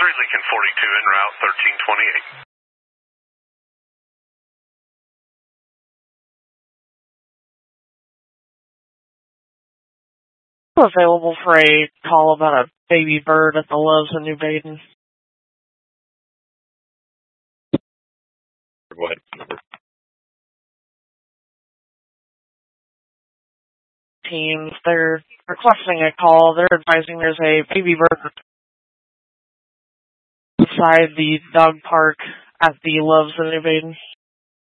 Lincoln 42 en route 1328. Available for a call about a baby bird at the Loves in New Baden. Go ahead. Teams, they're requesting a call. They're advising there's a baby bird inside the dog park at the Loves in New Baden.